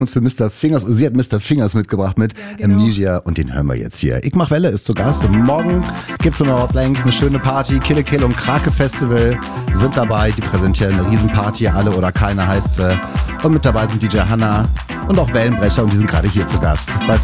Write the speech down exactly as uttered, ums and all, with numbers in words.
Für Mister Fingers, sie hat Mister Fingers mitgebracht mit Ja, genau. Amnesia und den hören wir jetzt hier. Ich mach Welle ist zu Gast und morgen gibt's im Nordblank eine schöne Party. Kille Kill und Krake Festival sind dabei. Die präsentieren eine Riesenparty, alle oder keine heißt sie. Und mit dabei sind D J Hanna und auch Wellenbrecher und die sind gerade hier zu Gast bei